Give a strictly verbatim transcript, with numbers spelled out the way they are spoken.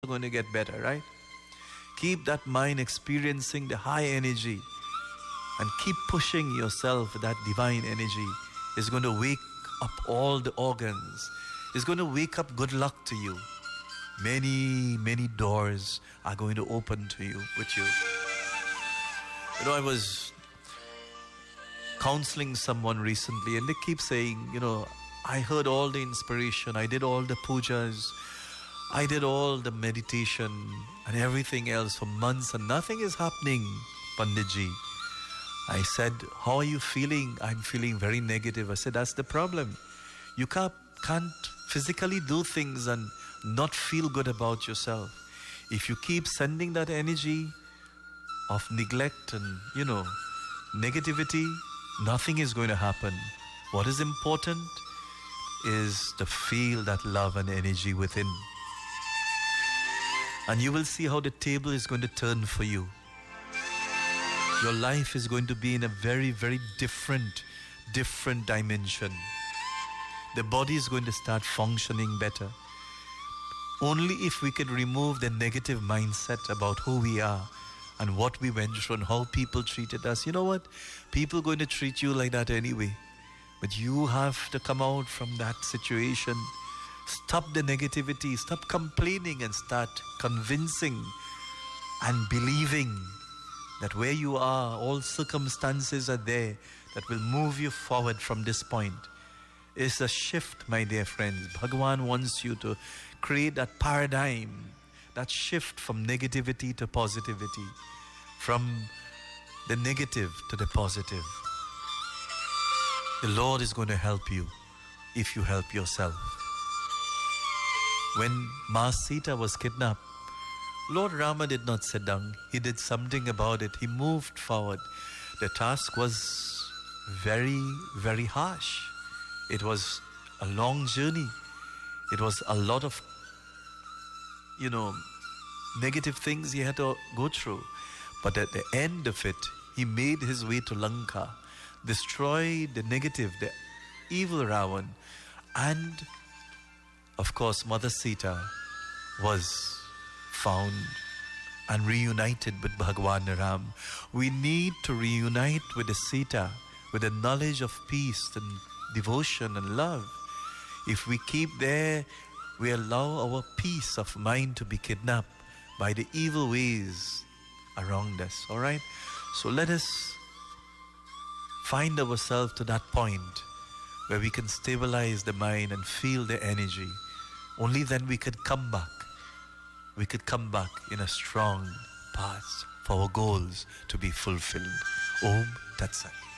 going to get better, right? Keep that mind experiencing the high energy and keep pushing yourself. That divine energy is going to wake up all the organs. It's going to wake up good luck to you. Many, many doors are going to open to you with you. You know, I was counseling someone recently and they keep saying, you know, I heard all the inspiration, I did all the pujas, I did all the meditation and everything else for months and nothing is happening, Panditji. I said, how are you feeling? I'm feeling very negative. I said, that's the problem. You can't, can't physically do things and not feel good about yourself. If you keep sending that energy of neglect and, you know, negativity, nothing is going to happen. What is important is to feel that love and energy within. And you will see how the table is going to turn for you. Your life is going to be in a very, very different, different dimension. The body is going to start functioning better. Only if we can remove the negative mindset about who we are and what we went through and how people treated us. You know what? People are going to treat you like that anyway. But you have to come out from that situation. Stop the negativity. Stop complaining and start convincing and believing that where you are, all circumstances are there that will move you forward from this point. It's a shift, my dear friends. Bhagavan wants you to create that paradigm, that shift from negativity to positivity, from the negative to the positive. The Lord is going to help you if you help yourself. When Ma Sita was kidnapped, Lord Rama did not sit down. He did something about it. He moved forward. The task was very, very harsh. It was a long journey. It was a lot of, you know, negative things he had to go through. But at the end of it, he made his way to Lanka, destroyed the negative, the evil Ravan, and of course Mother Sita was found and reunited with Bhagwan Ram. We need to reunite with the Sita, with the knowledge of peace and devotion and love. If we keep there, we allow our peace of mind to be kidnapped by the evil ways around us. All right? So let us find ourselves to that point where we can stabilize the mind and feel the energy. Only then we could come back. We could come back in a strong path for our goals to be fulfilled. Om Tat Sat.